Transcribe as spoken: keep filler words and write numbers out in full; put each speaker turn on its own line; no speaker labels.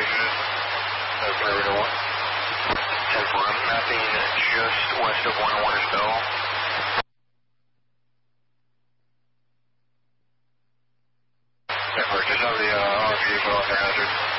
station. That's where we one. ten four, I'm mapping just west of one oh one in Bell. ten four, just have the uh, R V vehicle under hazard.